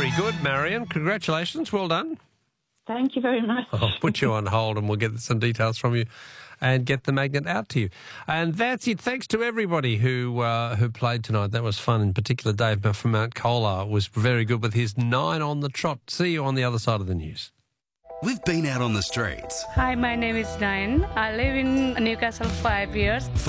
Very good, Marion. Congratulations. Well done. Thank you very much. I'll put you on hold and we'll get some details from you and get the magnet out to you. And that's it. Thanks to everybody who played tonight. That was fun. In particular, Dave from Mount Colah was very good with his 9 on the trot. See you on the other side of the news. We've been out on the streets. Hi, my name is Diane. I live in Newcastle 5 years.